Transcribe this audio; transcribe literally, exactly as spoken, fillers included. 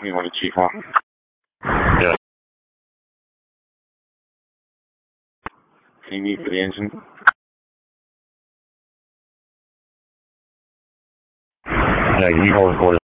You want the chief on? Yeah. Anything you need for the engine? Yeah, you can hold recorded.